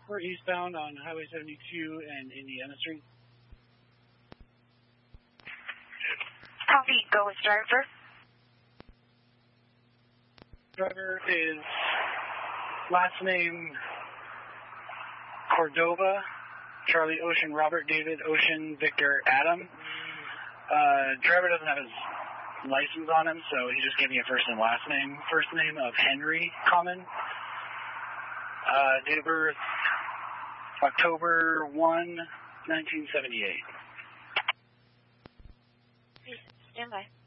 We're eastbound on Highway 72 and Indiana Street. Copy. Go with driver. Driver is last name Cordova, Charlie Ocean, Robert David Ocean, Victor Adam. Driver doesn't have his license on him, so he just gave me a first and last name. First name of Henry Common. Date of birth, October 1, 1978. Stand by.